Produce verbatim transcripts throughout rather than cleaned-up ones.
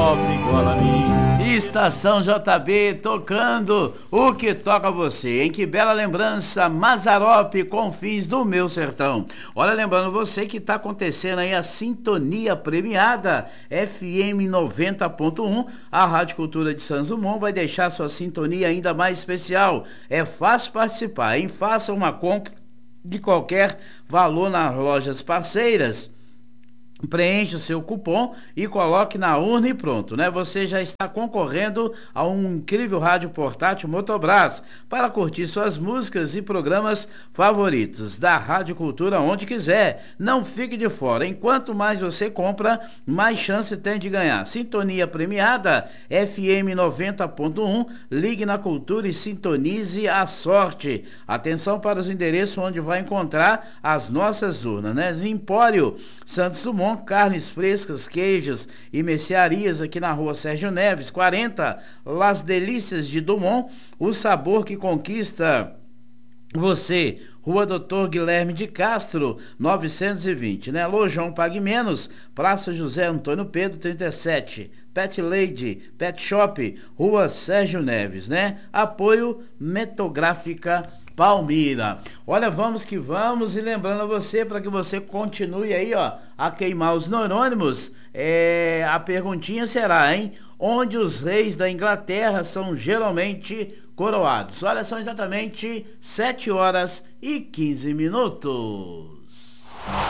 pobre igual a mim. Estação J B tocando o que toca você. Em que bela lembrança, Mazzaropi com Fins do Meu Sertão. Olha, lembrando você que está acontecendo aí a Sintonia Premiada F M noventa ponto um. A Rádio Cultura de Santos Dumont vai deixar sua sintonia ainda mais especial. É fácil participar, hein? Faça uma compra de qualquer valor nas lojas parceiras. Preencha o seu cupom e coloque na urna e pronto, né? Você já está concorrendo a um incrível rádio portátil Motobras para curtir suas músicas e programas favoritos da Rádio Cultura onde quiser. Não fique de fora. Enquanto mais você compra, mais chance tem de ganhar. Sintonia Premiada F M noventa ponto um. Ligue na Cultura e sintonize a sorte. Atenção para os endereços onde vai encontrar as nossas urnas, né? Empório Santos Dumont, carnes frescas, queijos e mercearias aqui na rua Sérgio Neves, quarenta, Las Delícias de Dumont, o sabor que conquista você. Rua Doutor Guilherme de Castro, novecentos e vinte, né? Lojão Pague Menos, Praça José Antônio Pedro, trinta e sete. Pet Lady, Pet Shop, Rua Sérgio Neves, né? Apoio Metográfica Palmira. Olha, vamos que vamos, e lembrando a você, para que você continue aí, ó, a queimar os neurônimos, é, a perguntinha será, hein? Onde os reis da Inglaterra são geralmente coroados? Olha, são exatamente sete horas e quinze minutos.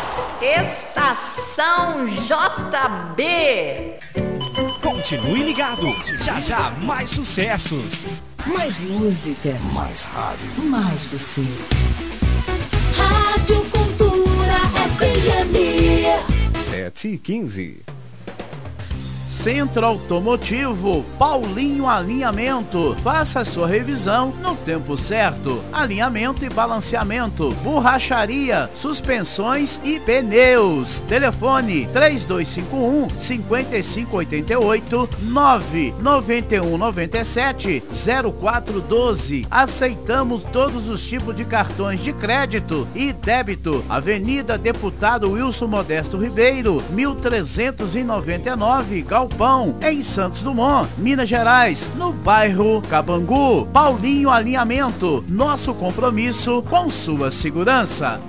Estação J B. Continue ligado, já já mais sucessos. Mais música. Mais rádio. Mais você. Rádio Cultura F M. sete e quinze. Centro Automotivo Paulinho Alinhamento. Faça a sua revisão no tempo certo. Alinhamento e balanceamento, borracharia, suspensões e pneus. Telefone três dois cinco um, cinco cinco oito oito, nove nove um nove sete, zero quatro um dois. Aceitamos todos os tipos de cartões de crédito e débito. Avenida Deputado Wilson Modesto Ribeiro, mil trezentos e noventa e nove, Galpão, em Santos Dumont, Minas Gerais, no bairro Cabangu. Paulinho Alinhamento, nosso compromisso com sua segurança.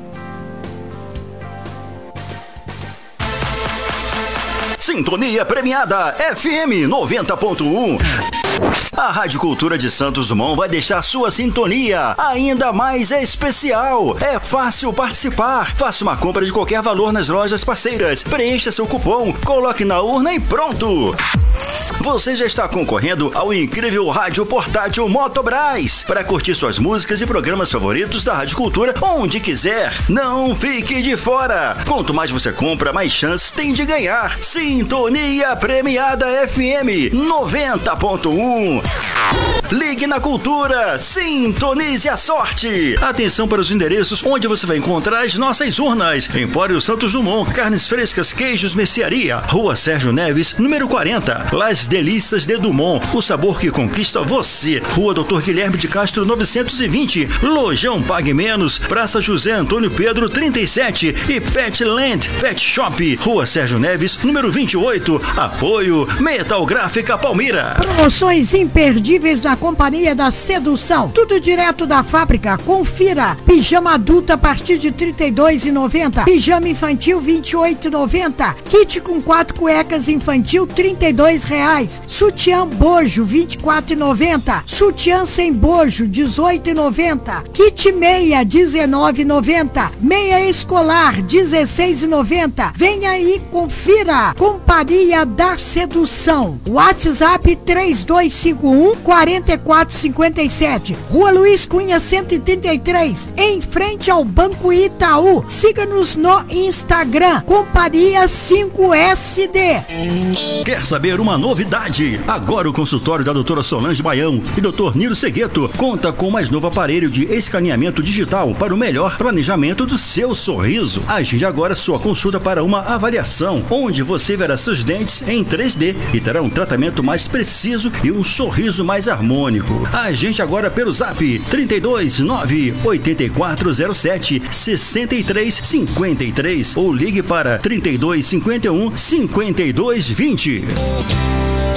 Sintonia Premiada F M noventa ponto um. A Rádio Cultura de Santos Dumont vai deixar sua sintonia ainda mais especial. É fácil participar. Faça uma compra de qualquer valor nas lojas parceiras. Preencha seu cupom, coloque na urna e pronto. Você já está concorrendo ao incrível rádio portátil Motobras para curtir suas músicas e programas favoritos da Rádio Cultura onde quiser. Não fique de fora. Quanto mais você compra, mais chances tem de ganhar. Sintonia Premiada F M noventa ponto um. Ligue na Cultura, sintonize a sorte. Atenção para os endereços onde você vai encontrar as nossas urnas. Empório Santos Dumont, carnes frescas, queijos, mercearia, Rua Sérgio Neves, número quarenta, Las Delícias de Dumont, o sabor que conquista você. Rua Doutor Guilherme de Castro, novecentos e vinte, Lojão Pague Menos, Praça José Antônio Pedro, trinta e sete, e Pet Land, Pet Shop, Rua Sérgio Neves, número vinte e oito. Apoio Metalgráfica Palmira. Promoções imperdíveis da Companhia da Sedução. Tudo direto da fábrica. Confira. Pijama adulto a partir de trinta e dois reais e noventa centavos. Pijama infantil vinte e oito reais e noventa centavos. Kit com quatro cuecas infantil trinta e dois reais. Sutiã bojo vinte e quatro reais e noventa centavos. Sutiã sem bojo dezoito reais e noventa centavos. Kit meia dezenove reais e noventa centavos. Meia escolar dezesseis reais e noventa centavos. Venha aí, confira. Companhia da Sedução. WhatsApp três dois cinco um, quatro quatro cinco sete. Rua Luiz Cunha cento e trinta e três, em frente ao Banco Itaú. Siga-nos no Instagram, Companhia cinco S D. Quer saber uma novidade? Agora o consultório da doutora Solange Baião e doutor Niro Segueto conta com o mais novo aparelho de escaneamento digital para o melhor planejamento do seu sorriso. Agende agora sua consulta para uma avaliação, onde você verá seus dentes em três D e terá um tratamento mais preciso e um sorriso mais harmônico. Agende agora pelo zap trinta e dois, nove oito quatro zero sete, seis três cinco três ou ligue para trinta e dois, cinquenta e um, cinquenta e dois, vinte.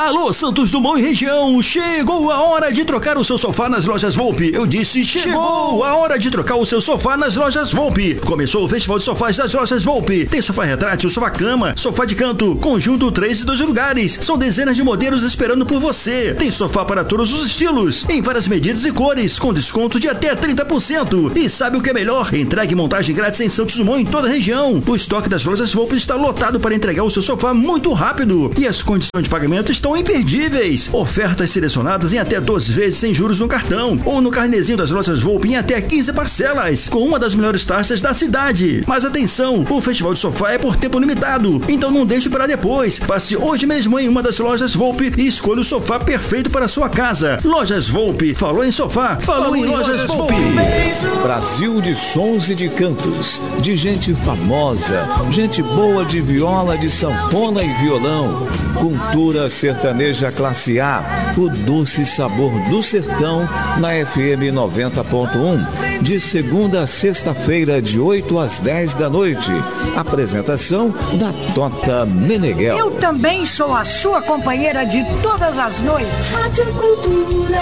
Alô, Santos Dumont e região, chegou a hora de trocar o seu sofá nas lojas Volpe. Eu disse, chegou a hora de trocar o seu sofá nas lojas Volpe. Começou o Festival de Sofás das lojas Volpe. Tem sofá retrátil, sofá cama, sofá de canto, conjunto três e dois lugares. São dezenas de modelos esperando por você. Tem sofá para todos os estilos, em várias medidas e cores, com desconto de até trinta por cento. E sabe o que é melhor? Entregue e montagem grátis em Santos Dumont, em toda a região. O estoque das lojas Volpe está lotado para entregar o seu sofá muito rápido. E as condições de pagamento estão imperdíveis. Ofertas selecionadas em até doze vezes sem juros no cartão ou no carnezinho das lojas Volpe em até quinze parcelas, com uma das melhores taxas da cidade. Mas atenção, o Festival de Sofá é por tempo limitado, então não deixe para depois. Passe hoje mesmo em uma das lojas Volpe e escolha o sofá perfeito para a sua casa. Lojas Volpe. Falou em sofá, falou, falou em, em Lojas Volpe. Brasil de sons e de cantos, de gente famosa, gente boa de viola, de sanfona e violão. Cultura sertaneja classe A, o doce sabor do sertão na F M noventa ponto um, de segunda a sexta-feira, de oito às dez da noite. Apresentação da Tota Meneghel. Eu também sou a sua companheira de todas as noites. Rádio Cultura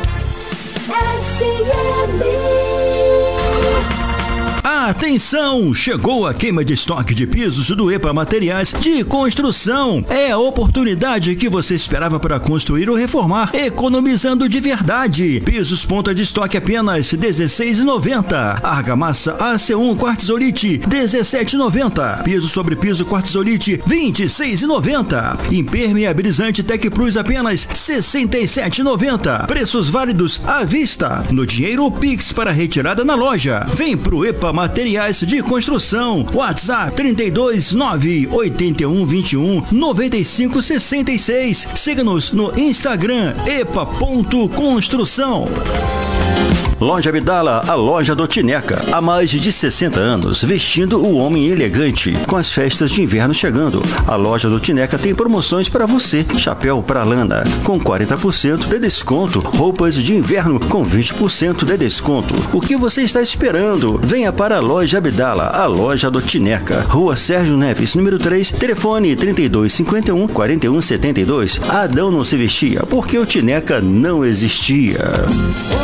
F M. Atenção! Chegou a queima de estoque de pisos do EPA Materiais de Construção. É a oportunidade que você esperava para construir ou reformar, economizando de verdade. Pisos ponta de estoque apenas dezesseis reais e noventa centavos. Argamassa A C um Quartzolite dezessete reais e noventa centavos. Piso sobre piso Quartzolite vinte e seis reais e noventa centavos. Impermeabilizante Tec Plus apenas sessenta e sete reais e noventa centavos. Preços válidos à vista. No dinheiro ou Pix para retirada na loja. Vem pro EPA Materiais de Construção. WhatsApp trinta e dois, nove oito um, vinte e um, noventa e cinco, sessenta e seis. Siga-nos no Instagram epa ponto construção. Loja Abdala, a loja do Tineca. Há mais de sessenta anos, vestindo o homem elegante. Com as festas de inverno chegando, a loja do Tineca tem promoções para você. Chapéu para lana, com quarenta por cento de desconto. Roupas de inverno, com vinte por cento de desconto. O que você está esperando? Venha para a loja Abdala, a loja do Tineca. Rua Sérgio Neves, número três, telefone trinta e dois, cinquenta e um, quarenta e um, setenta e dois. Adão não se vestia porque o Tineca não existia.